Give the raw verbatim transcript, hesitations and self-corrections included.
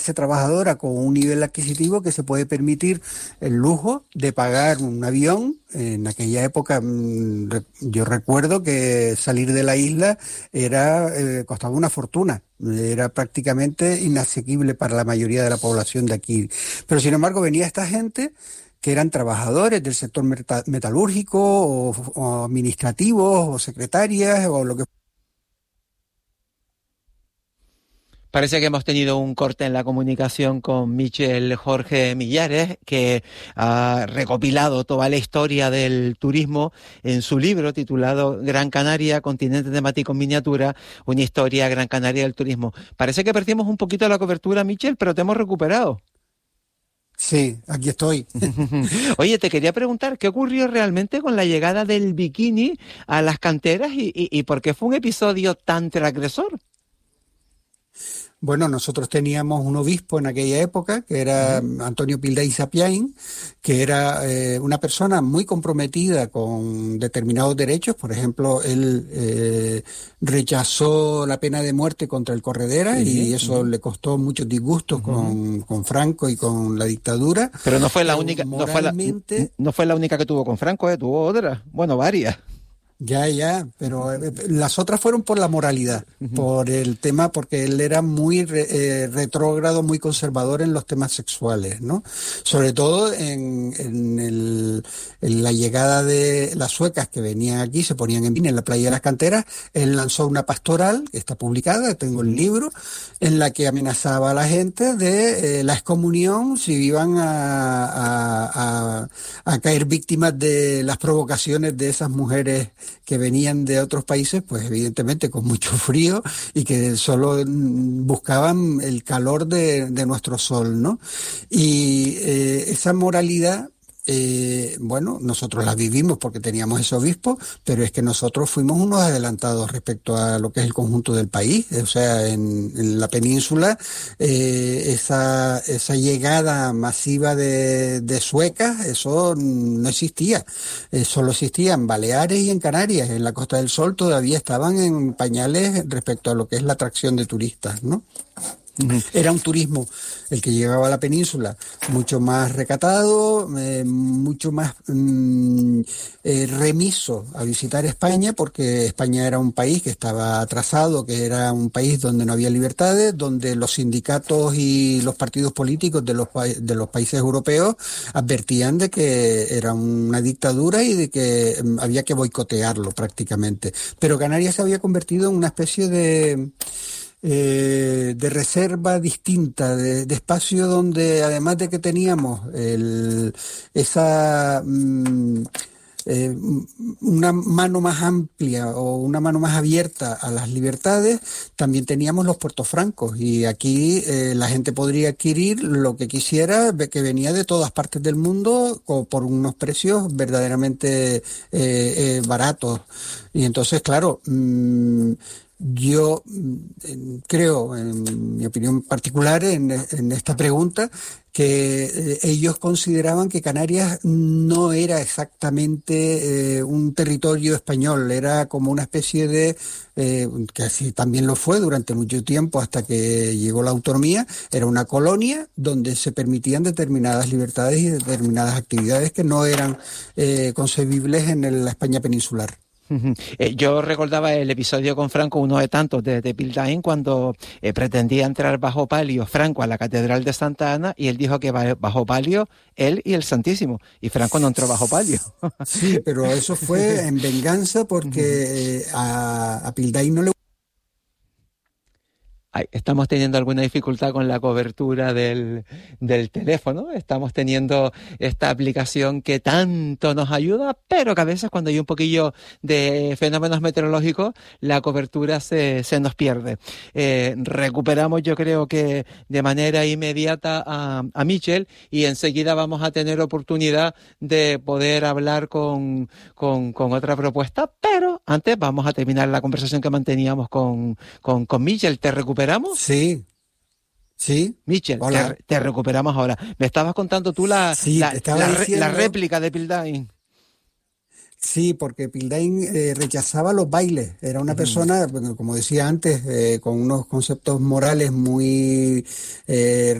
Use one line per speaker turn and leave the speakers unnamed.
clase trabajadora con un nivel adquisitivo que se puede permitir el lujo de pagar un avión. En aquella época mmm, yo recuerdo que salir de la isla era eh, costaba una fortuna, era prácticamente inasequible para la mayoría de la población de aquí. Pero sin embargo venía esta gente que eran trabajadores del sector meta- metalúrgico o, o administrativos o secretarias o lo que.
Parece que hemos tenido un corte en la comunicación con Michel Jorge Millares, que ha recopilado toda la historia del turismo en su libro titulado Gran Canaria, continente temático en miniatura, una historia Gran Canaria del turismo. Parece que perdimos un poquito la cobertura, Michel, pero te hemos recuperado.
Sí, aquí estoy.
Oye, te quería preguntar, ¿qué ocurrió realmente con la llegada del bikini a las canteras y, y, y por qué fue un episodio tan transgresor?
Bueno, nosotros teníamos un obispo en aquella época, que era
Uh-huh.
Antonio Pilday Sapiain, que era eh, una persona muy comprometida con determinados derechos. Por ejemplo, él eh, rechazó la pena de muerte contra el Corredera y
Sí,
eso
uh-huh.
le costó muchos disgustos
Uh-huh.
con, con Franco y con la dictadura.
Pero no fue la
Pero
única, no fue la,
moralmente.
no fue la única que tuvo con Franco, ¿eh? Tuvo otra, bueno, varias.
Ya, ya, pero eh, las otras fueron por la moralidad,
Uh-huh.
por el tema, porque él era muy re- eh, retrógrado, muy conservador en los temas sexuales, ¿no? Sobre todo en, en, el- en la llegada de las suecas que venían aquí, se ponían en, en la playa de las canteras, él lanzó una pastoral, que está publicada, tengo el
Uh-huh.
libro, en la que amenazaba a la gente de eh, la excomunión si iban a, a, a, a caer víctimas de las provocaciones de esas mujeres que venían de otros países, pues evidentemente con mucho frío y que solo buscaban el calor de, de nuestro sol, ¿no? Y eh, esa moralidad, eh, bueno, nosotros la vivimos porque teníamos ese obispo, pero es que nosotros fuimos unos adelantados respecto a lo que es el conjunto del país. O sea, en, en la península, eh, esa, esa llegada masiva de, de suecas, eso no existía. Eh, solo existía en Baleares y en Canarias. En la Costa del Sol todavía estaban en pañales respecto a lo que es la atracción de turistas, ¿no?
Uh-huh.
Era un turismo el que llegaba a la península mucho más recatado, eh, mucho más mm, eh, remiso a visitar España, porque España era un país que estaba atrasado, que era un país donde no había libertades, donde los sindicatos y los partidos políticos de los, pa- de los países europeos advertían de que era una dictadura y de que mm, había que boicotearlo prácticamente. Pero Canarias se había convertido en una especie de eh, de reserva distinta, de, de espacio donde además de que teníamos el, esa mm, eh, una mano más amplia o una mano más abierta a las libertades, también teníamos los puertos francos y aquí eh, la gente podría adquirir lo que quisiera, que venía de todas partes del mundo o por unos precios verdaderamente eh, eh, baratos. Y entonces, claro, mmm, yo mm, creo, en mi opinión particular, en, en esta pregunta, que eh, ellos consideraban que Canarias no era exactamente eh, un territorio español, era como una especie de, eh, que así también lo fue durante mucho tiempo hasta que llegó la autonomía, era una colonia donde se permitían determinadas libertades y determinadas actividades que no eran eh, concebibles en el- la España peninsular.
Uh-huh. Eh, yo recordaba el episodio con Franco, uno de tantos de, de Pildain, cuando eh, pretendía entrar bajo palio Franco a la Catedral de Santa Ana y él dijo que ba- bajo palio él y el Santísimo, y Franco no entró bajo palio.
Sí, pero eso fue en venganza
Uh-huh.
porque eh, a, a Pilday no le.
Ay, estamos teniendo alguna dificultad con la cobertura del, del teléfono, estamos teniendo esta aplicación que tanto nos ayuda, pero que a veces cuando hay un poquillo de fenómenos meteorológicos, la cobertura se, se nos pierde. Eh, recuperamos, yo creo que de manera inmediata a, a Michel, y enseguida vamos a tener oportunidad de poder hablar con, con, con otra propuesta, pero antes vamos a terminar la conversación que manteníamos con, con, con Michel. ¿Te recuperamos?
Sí, sí.
Michel, te,
Hola.
te recuperamos ahora. Me estabas contando tú la,
Sí, te
la,
estaba
la, la
diciendo.
réplica de Pildain.
Sí, porque Pildain eh, rechazaba los bailes. Era una
Ujú.
persona, bueno, como decía antes, eh, con unos conceptos morales muy eh,